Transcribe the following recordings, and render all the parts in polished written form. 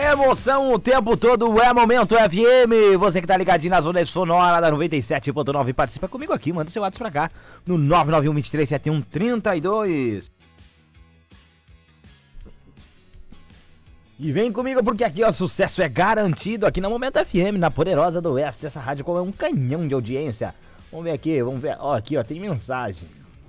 Emoção o tempo todo, é Momento FM. Você que tá ligadinho na zona sonora da 97.9, participa comigo aqui, manda seu WhatsApp pra cá no 991237132. E vem comigo porque aqui, ó, sucesso é garantido aqui na Momento FM, na Poderosa do Oeste. Essa rádio com um canhão de audiência. Vamos ver aqui, vamos ver. Ó, aqui, ó, tem mensagem.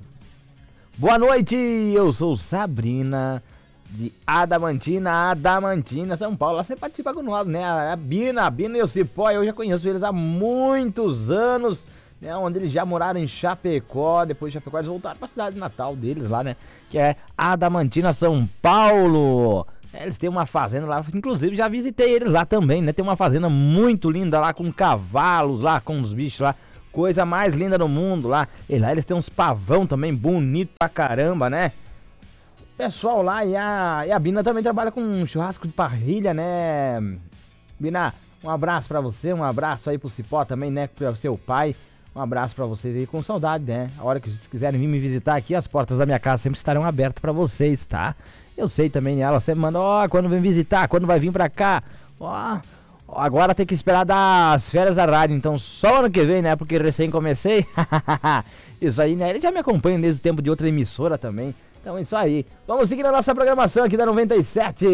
Boa noite, eu sou Sabrina de Adamantina, São Paulo. Ela sempre participa com nós, né? A Bina e o Cipó, eu já conheço eles há muitos anos, né? Onde eles já moraram em Chapecó. Depois de Chapecó eles voltaram pra cidade natal deles lá, né? Que é Adamantina, São Paulo. Eles têm uma fazenda lá, inclusive já visitei eles lá também, né? Tem uma fazenda muito linda lá, com cavalos lá, com os bichos lá. Coisa mais linda do mundo lá. E lá eles têm uns pavão também, bonito pra caramba, né? Pessoal lá, e a Bina também trabalha com um churrasco de parrilha, né? Bina, um abraço pra você, um abraço aí pro Cipó também, né? Pro seu pai. Um abraço pra vocês aí, com saudade, né? A hora que vocês quiserem vir me visitar aqui, as portas da minha casa sempre estarão abertas pra vocês, tá? Eu sei também, ela sempre manda, ó, quando vem visitar, quando vai vir pra cá, ó, agora tem que esperar dar as férias da rádio, então só ano que vem, né, porque recém comecei, isso aí, né, ele já me acompanha desde o tempo de outra emissora também, então é isso aí, vamos seguir a nossa programação aqui da 97,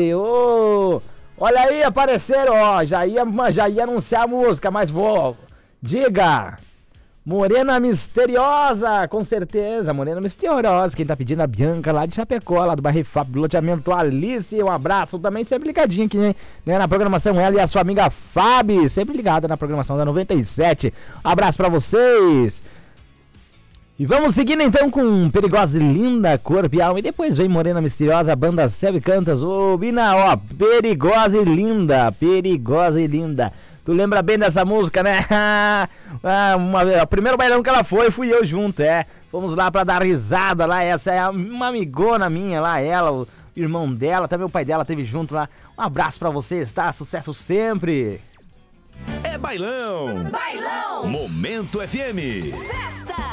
olha aí, apareceram, ó, já ia anunciar a música, mas vou, diga... Morena Misteriosa, com certeza, Morena Misteriosa, quem tá pedindo a Bianca lá de Chapecó, lá do bairro FAP, do loteamento Alice, um abraço também, sempre ligadinho aqui, né, na programação, ela e a sua amiga Fabi, sempre ligada na programação da 97, abraço pra vocês, e vamos seguindo então com Perigosa e Linda, Corpo e Alma, e depois vem Morena Misteriosa, banda Céu e Cantas, ô Bina, ó, Perigosa e Linda, tu lembra bem dessa música, né? O primeiro bailão que ela foi, fui eu junto, fomos lá pra dar risada lá, essa é uma amigona minha lá, ela, o irmão dela, também o pai dela teve junto lá, um abraço pra vocês, tá? Sucesso sempre! É bailão! Bailão! Momento FM! Festa!